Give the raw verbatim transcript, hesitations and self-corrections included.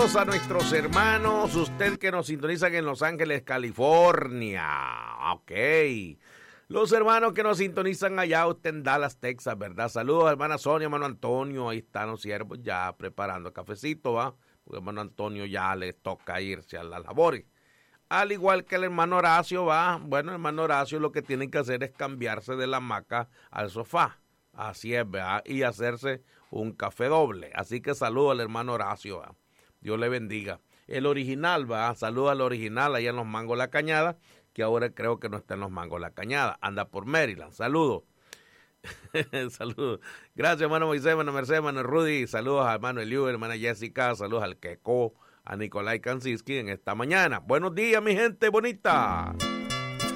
Saludos a nuestros hermanos, usted que nos sintonizan en Los Ángeles, California. Ok. Los hermanos que nos sintonizan allá, usted en Dallas, Texas, ¿verdad? Saludos a hermana Sonia, hermano Antonio, ahí están los siervos ya preparando el cafecito, ¿va? Porque hermano Antonio ya le toca irse a las labores. Al igual que el hermano Horacio, ¿va? Bueno, el hermano Horacio lo que tiene que hacer es cambiarse de la hamaca al sofá. Así es, ¿verdad? Y hacerse un café doble. Así que saludo al hermano Horacio, ¿va? Dios le bendiga. El original, ¿va? Saludo al original allá en Los Mangos La Cañada, que ahora creo que no está en Los Mangos La Cañada, anda por Maryland. Saludos. Saludos. Gracias, hermano Moisés, hermano Mercedes, hermano Rudy. Saludos a hermano Eliu, hermana Jessica. Saludos al Queco, a Nicolai Kansiski en esta mañana. Buenos días, mi gente bonita.